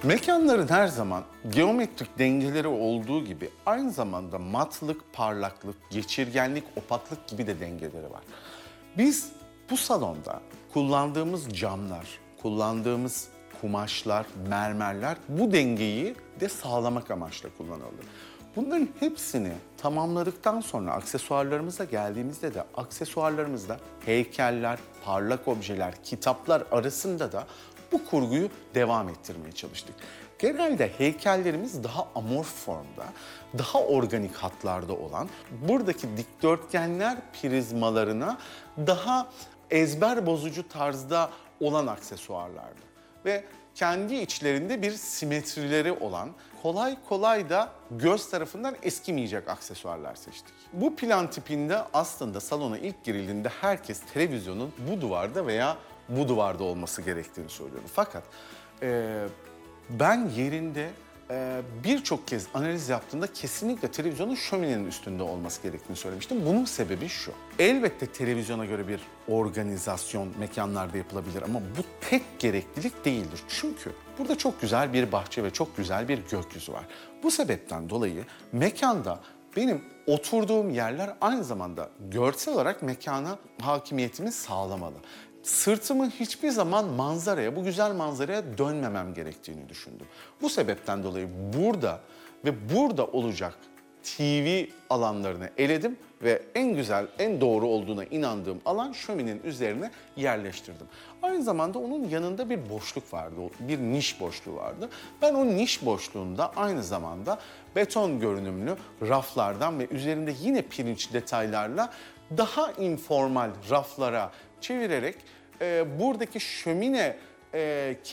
Mekanların her zaman geometrik dengeleri olduğu gibi aynı zamanda matlık, parlaklık, geçirgenlik, opaklık gibi de dengeleri var. Biz bu salonda kullandığımız camlar, kullandığımız kumaşlar, mermerler bu dengeyi de sağlamak amaçla kullanıldı. Bunların hepsini tamamladıktan sonra aksesuarlarımıza geldiğimizde de aksesuarlarımızda heykeller, parlak objeler, kitaplar arasında da bu kurguyu devam ettirmeye çalıştık. Genelde heykellerimiz daha amorf formda, daha organik hatlarda olan, buradaki dikdörtgenler prizmalarına daha ezber bozucu tarzda olan aksesuarlardı. Ve kendi içlerinde bir simetrileri olan, kolay kolay da göz tarafından eskimeyecek aksesuarlar seçtik. Bu plan tipinde aslında salona ilk girildiğinde herkes televizyonun bu duvarda veya bu duvarda olması gerektiğini söylüyordu. Fakat ben yerinde birçok kez analiz yaptığımda kesinlikle televizyonun şöminenin üstünde olması gerektiğini söylemiştim. Bunun sebebi şu. Elbette televizyona göre bir organizasyon mekanlarda yapılabilir ama bu tek gereklilik değildir. Çünkü burada çok güzel bir bahçe ve çok güzel bir gökyüzü var. Bu sebepten dolayı mekanda benim oturduğum yerler aynı zamanda görsel olarak mekana hakimiyetimi sağlamalı. Sırtımı hiçbir zaman manzaraya, bu güzel manzaraya dönmemem gerektiğini düşündüm. Bu sebepten dolayı burada ve burada olacak TV alanlarını eledim ve en güzel, en doğru olduğuna inandığım alan şöminenin üzerine yerleştirdim. Aynı zamanda onun yanında bir boşluk vardı, bir niş boşluğu vardı. Ben o niş boşluğunda aynı zamanda beton görünümlü raflardan ve üzerinde yine pirinç detaylarla daha informal raflara çevirerek buradaki şömine